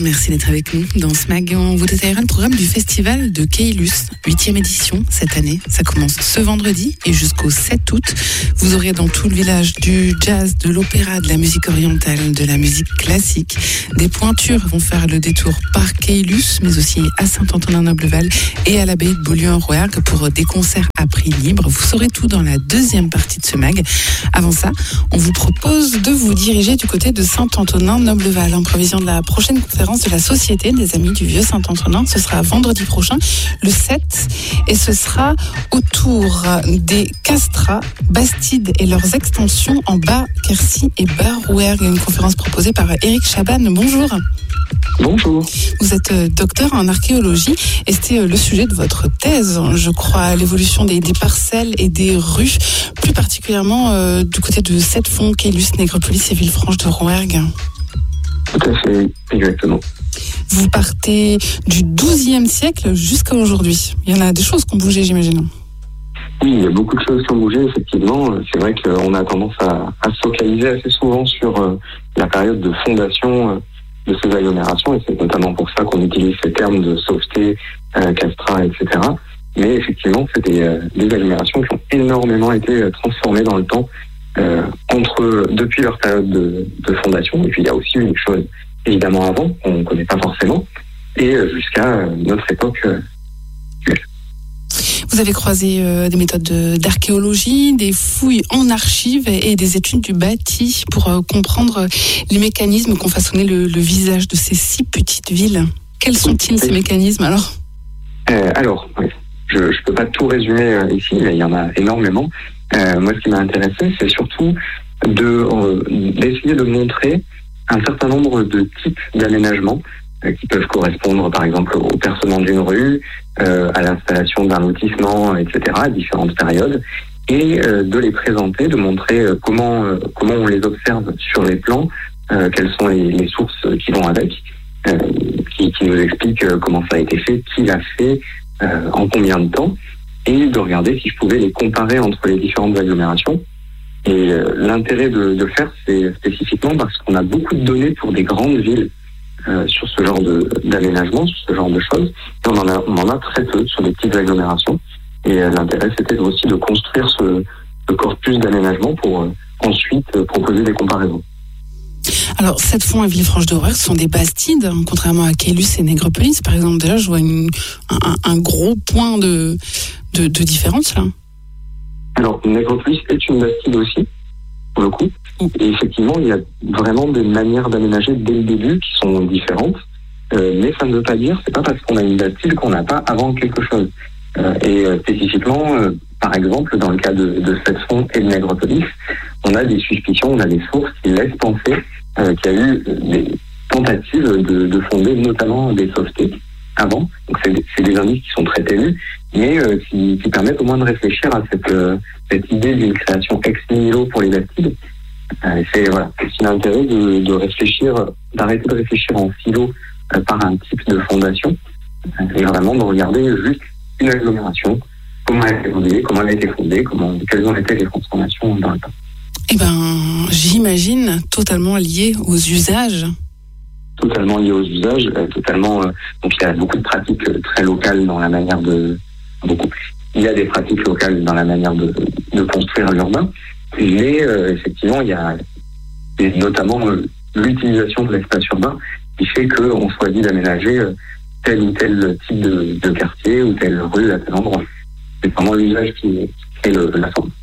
Merci d'être avec nous dans ce mag. On vous détaillera le programme du festival de Keylus, 8e édition cette année. Ça commence ce vendredi et jusqu'au 7 août. Vous aurez dans tout le village du jazz, de l'opéra, de la musique orientale, de la musique classique. Des pointures vont faire le détour par Keylus, mais aussi à Saint-Antonin-Nobleval et à l'abbaye de Beaulieu-en-Rouergue pour des concerts à prix libre. Vous saurez tout dans la deuxième partie de ce mag. Avant ça, on vous propose de vous diriger du côté de Saint-Antonin-Nobleval en prévision de la prochaine conférence de la Société des Amis du Vieux Saint-Antonin. Ce sera vendredi prochain, le 7, et ce sera autour des castrats, bastides et leurs extensions en bas Quercy et Bas-Rouergue. Une conférence proposée par Éric Chaban. Bonjour. Bonjour. Vous êtes docteur en archéologie et c'était le sujet de votre thèse, je crois, l'évolution des parcelles et des rues, plus particulièrement du côté de Sept-Fonds, Keylus, Nègrepelisse et Villefranche de Rouergue. Tout à fait, exactement. Vous partez du XIIe siècle jusqu'à aujourd'hui. Il y en a des choses qui ont bougé, j'imagine. Oui, il y a beaucoup de choses qui ont bougé, effectivement. C'est vrai qu'on a tendance à se focaliser assez souvent sur la période de fondation de ces agglomérations, et c'est notamment pour ça qu'on utilise ces termes de sauveté, castrat, etc. Mais effectivement, c'est des agglomérations qui ont énormément été transformées dans le temps, depuis leur période de fondation, et puis il y a aussi eu des choses évidemment avant, qu'on ne connaît pas forcément, et jusqu'à notre époque actuelle. Vous avez croisé des méthodes d'archéologie, des fouilles en archives et des études du bâti pour comprendre les mécanismes qui ont façonné le visage de ces 6 petites villes. Quels sont-ils, ces mécanismes, alors ? Oui. Je ne peux pas tout résumer ici, mais il y en a énormément. Moi, ce qui m'a intéressé, c'est surtout d'essayer de montrer un certain nombre de types d'aménagements qui peuvent correspondre, par exemple, au percement d'une rue, à l'installation d'un lotissement, etc., à différentes périodes, et de les présenter, de montrer comment on les observe sur les plans, quelles sont les sources qui vont avec, qui nous expliquent comment ça a été fait, qui l'a fait, en combien de temps, et de regarder si je pouvais les comparer entre les différentes agglomérations. Et l'intérêt de le faire, c'est spécifiquement parce qu'on a beaucoup de données pour des grandes villes sur ce genre d'aménagement, sur ce genre de choses. Et on en a très peu sur des petites agglomérations. Et l'intérêt, c'était aussi de construire ce corpus d'aménagement pour ensuite proposer des comparaisons. Alors, Sept-Fonds et Villefranche de Rouergue sont des bastides, contrairement à Keylus et Nègrepelisse, par exemple. Déjà, je vois un gros point de différence, là. Alors, Nègrepelisse est une bastide aussi, pour le coup. Et effectivement, il y a vraiment des manières d'aménager dès le début qui sont différentes. Mais ça ne veut pas dire, c'est pas parce qu'on a une bastide qu'on n'a pas avant quelque chose. Et spécifiquement, par exemple, dans le cas de Sept-Fonds et de Nègrepelisse, on a des suspicions, on a des sources qui laissent penser qu'il y a eu des tentatives de fonder notamment des sauvetés avant. Donc c'est des indices qui sont très ténus, mais qui permettent au moins de réfléchir à cette idée d'une création ex nihilo pour les bastides. C'est aussi l'intérêt de réfléchir, d'arrêter de réfléchir en silo par un type de fondation, et vraiment de regarder juste une agglomération, comment elle a été fondée, comment elle a été fondée, quelles ont été les transformations dans le temps. Eh bien, j'imagine totalement lié aux usages. Totalement lié aux usages, donc il y a beaucoup de pratiques très locales dans la manière il y a des pratiques locales dans la manière de construire l'urbain, mais effectivement il y a notamment l'utilisation de l'espace urbain qui fait qu'on choisit d'aménager tel ou tel type de quartier ou telle rue à tel endroit. C'est vraiment l'usage qui est la forme.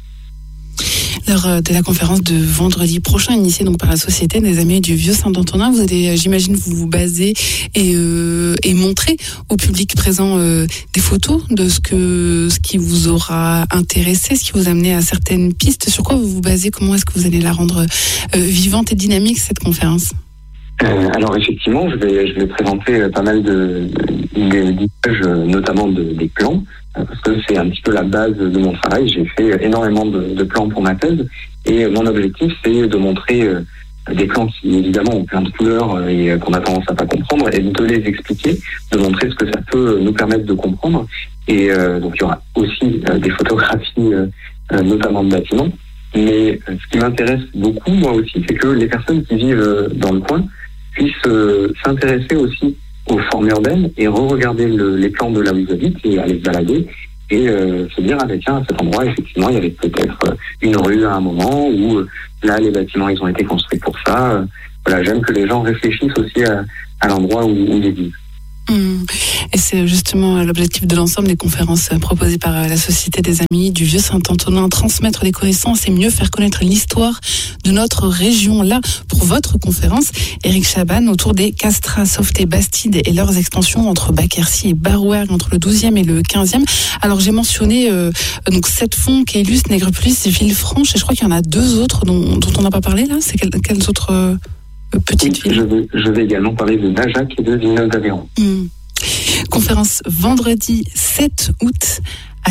Lors de la conférence de vendredi prochain, initiée donc par la Société des Amis du Vieux Saint-Antonin, vous allez, j'imagine, vous baser et montrer au public présent des photos de ce qui vous aura intéressé, ce qui vous a amené à certaines pistes. Sur quoi vous vous basez? Comment est-ce que vous allez la rendre vivante et dynamique, cette conférence? Alors effectivement, je vais présenter pas mal d'images, notamment des plans, parce que c'est un petit peu la base de mon travail. J'ai fait énormément de plans pour ma thèse, et mon objectif, c'est de montrer des plans qui, évidemment, ont plein de couleurs et qu'on a tendance à pas comprendre, et de les expliquer, de montrer ce que ça peut nous permettre de comprendre. Et donc, il y aura aussi des photographies, notamment de bâtiments. Mais ce qui m'intéresse beaucoup, moi aussi, c'est que les personnes qui vivent dans le coin puissent s'intéresser aussi aux formes urbaines et re-regarder les plans de là où ils habitent et aller se balader et se dire, tiens, à cet endroit, effectivement, il y avait peut-être une rue à un moment où là, les bâtiments, ils ont été construits pour ça. Voilà, j'aime que les gens réfléchissent aussi à l'endroit où ils vivent. Et c'est justement l'objectif de l'ensemble des conférences proposées par la Société des Amis du Vieux Saint-Antonin, transmettre des connaissances et mieux faire connaître l'histoire de notre région. Là, pour votre conférence, Éric Chaban, autour des castrats, Sauveté, Bastide et leurs extensions entre Baquercy et Barouergue, entre le 12e et le 15e. Alors j'ai mentionné donc Sept-Fonds, Caylus, Nègrepelisse, Villefranche, et je crois qu'il y en a 2 autres dont on n'a pas parlé là. C'est quelles autres petites villes? Je vais également parler de Najac et de Villeneuve-d'Aveyron. Conférence vendredi 7 août à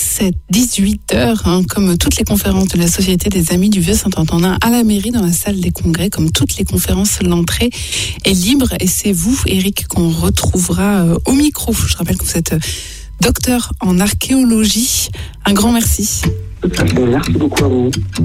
18h, comme toutes les conférences de la Société des Amis du Vieux Saint-Antonin à la mairie dans la salle des congrès. Comme toutes les conférences, l'entrée est libre et c'est vous, Éric, qu'on retrouvera au micro. Je rappelle que vous êtes docteur en archéologie. Un grand merci. Merci beaucoup à vous.